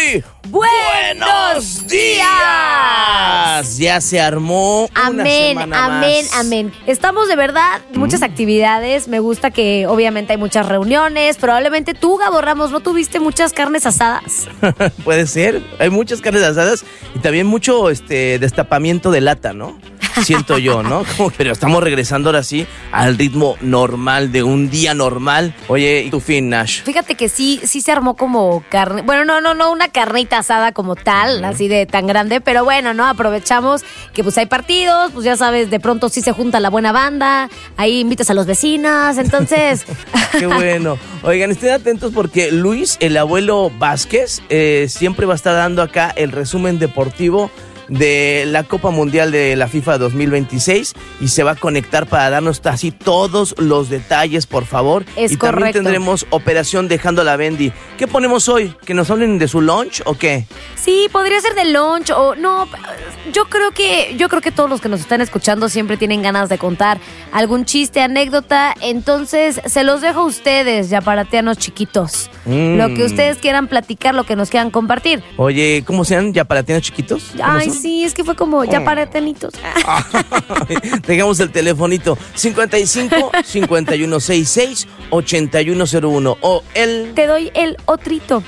muy buenos días. Ya se armó una semana más. Amén. Estamos de verdad, muchas actividades. Me gusta que obviamente hay muchas reuniones. Probablemente tú, Gabo Ramos, ¿no tuviste muchas carnes asadas? Puede ser. Hay muchas carnes asadas y también mucho destapamiento de lata, ¿no? Siento yo, ¿no? Pero estamos regresando ahora sí al ritmo normal de un día normal. Oye, ¿y tu fin, Nash? Fíjate que sí se armó como carne. Bueno, no una carnita asada como tal, así de tan grande, pero bueno, ¿no? Aprovechamos que pues hay partidos, pues ya sabes, de pronto sí se junta la buena banda, ahí invitas a los vecinos, entonces... Qué bueno. Oigan, estén atentos porque Luis, el abuelo Vázquez, siempre va a estar dando acá el resumen deportivo de la Copa Mundial de la FIFA 2026 y se va a conectar para darnos así todos los detalles, por favor. Es y correcto. También tendremos Operación Dejando a la Bendy. ¿Qué ponemos hoy? ¿Que nos hablen de su lunch o qué? Sí, podría ser de lunch o no. Yo creo que todos los que nos están escuchando siempre tienen ganas de contar algún chiste, anécdota. Entonces, se los dejo a ustedes, yaparatianos chiquitos. Lo que ustedes quieran platicar, lo que nos quieran compartir. Oye, ¿cómo sean yaparatianos chiquitos? Ay, sí, es que fue como yaparatanitos. Tengamos el telefonito 55 5166 8101 o el... Te doy el otrito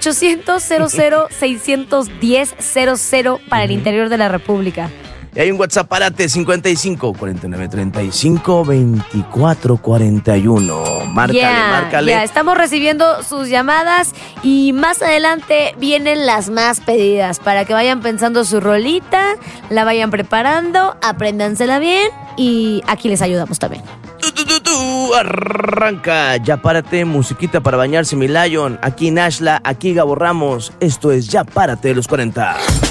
800-00-610-00 para el interior de la República. Y hay un WhatsApp, párate, 55 49 35 24 41. Márcale. Ya, estamos recibiendo sus llamadas y más adelante vienen las más pedidas para que vayan pensando su rolita, la vayan preparando, apréndansela bien y aquí les ayudamos también. Arranca, ya párate, musiquita para bañarse, mi Lion. Aquí Nashla, aquí Gabo Ramos. Esto es Ya Párate de los 40.